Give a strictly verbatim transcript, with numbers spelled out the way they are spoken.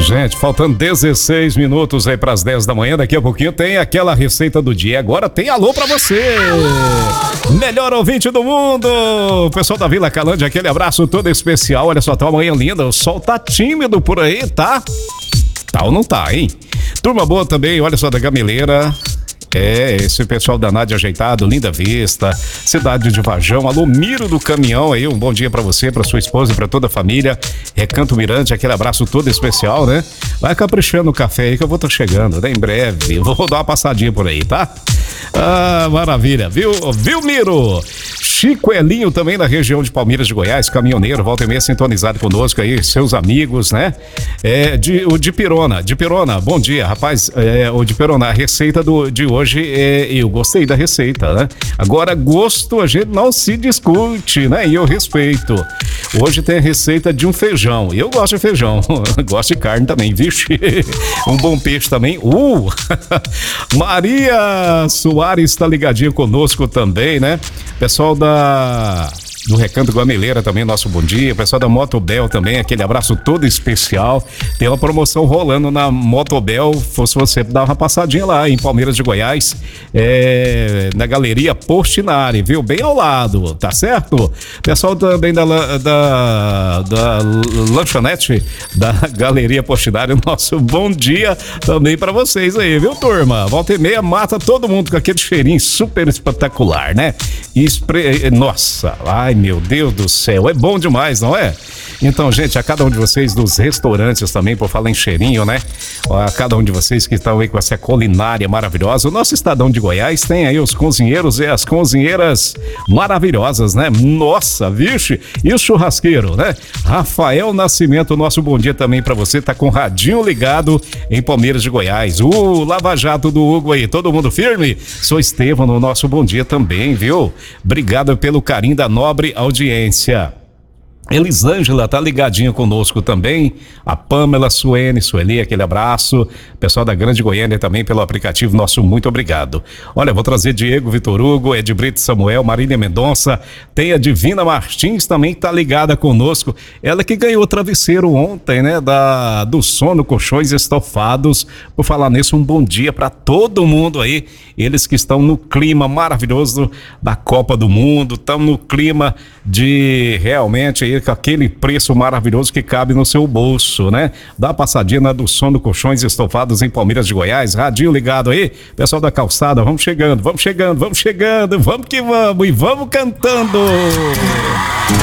Gente, faltando dezesseis minutos aí para as dez da manhã, daqui a pouquinho tem aquela receita do dia. Agora tem alô para você. Alô! Melhor ouvinte do mundo. O pessoal da Vila Calândia, aquele abraço todo especial. Olha só, tá uma manhã linda. O sol tá tímido por aí, tá? Tá ou não tá, hein? Turma boa também, olha só, da Gameleira. É, esse pessoal da Nádia Ajeitado, Linda Vista, Cidade de Vajão, alô Miro do Caminhão aí, um bom dia pra você, pra sua esposa e pra toda a família. Recanto Mirante, aquele abraço todo especial, né? Vai caprichando o café aí que eu vou estar chegando, né? Em breve, eu vou dar uma passadinha por aí, tá? Ah, maravilha, viu? Viu, Miro? Chico Elinho também da região de Palmeiras de Goiás, caminhoneiro, volta e meia sintonizado conosco aí, seus amigos, né? É, de, o de Pirona, de Pirona, bom dia, rapaz, é, o de Pirona, a receita do, de hoje, é, eu gostei da receita, né? Agora, gosto a gente não se discute, né? E eu respeito. Hoje tem a receita de um feijão, eu gosto de feijão, gosto de carne também, vixe, um bom peixe também, uh! Maria Soares está ligadinha conosco também, né? Pessoal da... do Recanto Gameleira também, nosso bom dia. Pessoal da Motobel também, aquele abraço todo especial. Tem uma promoção rolando na Motobel, fosse você dar uma passadinha lá em Palmeiras de Goiás, é, na Galeria Portinari, viu? Bem ao lado, tá certo? Pessoal também da, da, da lanchonete da Galeria Portinari, nosso bom dia também pra vocês aí, viu, turma? Volta e meia mata todo mundo com aquele cheirinho super espetacular, né? Espre... Nossa, ai meu Deus do céu, é bom demais, não é? Então, gente, a cada um de vocês dos restaurantes também, por falar em cheirinho, né? A cada um de vocês que estão aí com essa culinária maravilhosa, o nosso Estadão de Goiás tem aí os cozinheiros e as cozinheiras maravilhosas, né? Nossa, vixe! E o churrasqueiro, né? Rafael Nascimento, nosso bom dia também pra você, tá com o radinho ligado em Palmeiras de Goiás. O Lava Jato do Hugo aí, todo mundo firme? Sou Estevão, no nosso bom dia também, viu? Obrigado pelo carinho da nobre audiência. Elisângela tá ligadinha conosco também, a Pamela Suene, Sueli, aquele abraço, pessoal da Grande Goiânia também pelo aplicativo, nosso muito obrigado. Olha, vou trazer Diego Vitor Hugo, Ed Brito Samuel, Marília Mendonça, tem a Divina Martins também tá ligada conosco, ela que ganhou o travesseiro ontem, né, da, do Sono Colchões Estofados. Por falar nisso, um bom dia para todo mundo aí, eles que estão no clima maravilhoso da Copa do Mundo, estão no clima de realmente aí com aquele preço maravilhoso que cabe no seu bolso, né? Dá uma passadinha na do Sono Colchões Estofados em Palmeiras de Goiás, radinho ligado aí, pessoal da calçada, vamos chegando, vamos chegando, vamos chegando, vamos que vamos e vamos cantando!